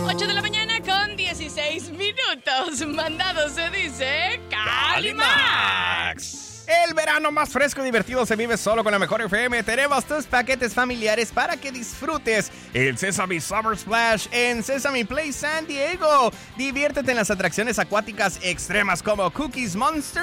8 de la mañana con 16 minutos. Mandado se dice Calimax. El verano más fresco y divertido se vive solo con la mejor FM. Tenemos tus paquetes familiares para que disfrutes el Sesame Summer Splash en Sesame Place San Diego. Diviértete en las atracciones acuáticas extremas como Cookies Monster